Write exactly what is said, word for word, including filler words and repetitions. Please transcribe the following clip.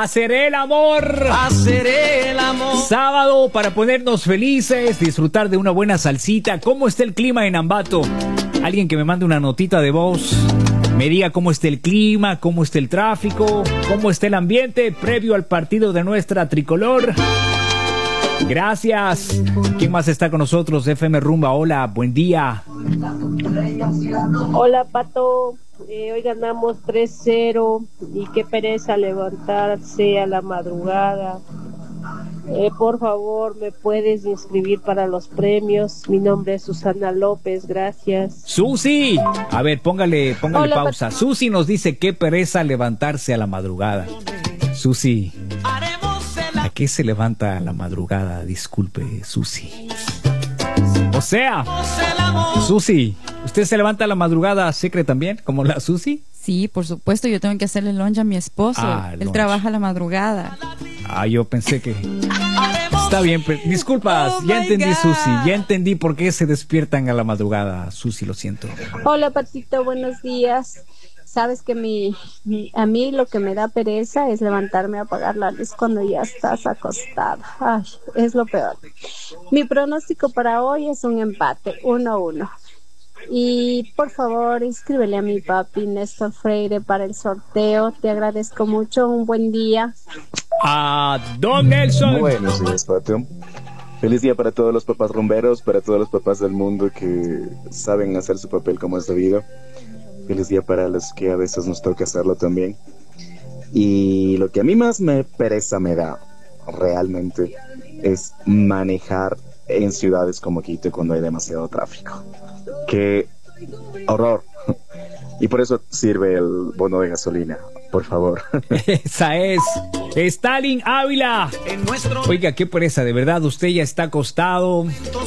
Hacer el amor. Hacer el amor. Sábado para ponernos felices, disfrutar de una buena salsita. ¿Cómo está el clima en Ambato? Alguien que me mande una notita de voz, me diga cómo está el clima, cómo está el tráfico, cómo está el ambiente previo al partido de nuestra tricolor. Gracias. ¿Quién más está con nosotros? F M Rumba, hola, buen día. Hola, Pato. Eh, hoy ganamos tres cero y qué pereza levantarse a la madrugada. Eh, por favor, ¿me puedes inscribir para los premios? Mi nombre es Susana López, gracias. Susi, a ver, póngale, póngale Hola, pausa. Pat- Susi nos dice qué pereza levantarse a la madrugada. Susi, ¿a qué se levanta a la madrugada? Disculpe, Susi. O sea, Susi, ¿usted se levanta a la madrugada secre también, como la Susi? Sí, por supuesto, yo tengo que hacerle lunch a mi esposo. Ah, Él lunch. trabaja a la madrugada. Ah, yo pensé que... Está bien, pero... disculpas, Oh ya my entendí, God. Susi, ya entendí por qué se despiertan a la madrugada. Susi, lo siento. Hola, Patito, buenos días. Sabes que mi, mi- a mí lo que me da pereza es levantarme a apagar la luz cuando ya estás acostada. Ay, es lo peor. Mi pronóstico para hoy es un empate, uno a uno. Y por favor, inscríbele a mi papi Néstor Freire para el sorteo. Te agradezco mucho. Un buen día. A Don Nelson. Buenos días, Pato. Feliz día para todos los papás rumberos, para todos los papás del mundo que saben hacer su papel como es debido. Feliz día para los que a veces nos toca hacerlo también. Y lo que a mí más me pereza me da, realmente, es manejar en ciudades como Quito cuando hay demasiado tráfico. ¡Qué horror! Y por eso sirve el bono de gasolina, por favor. Esa es Stalin Ávila. En nuestro Oiga, qué pereza, de verdad, usted ya está acostado.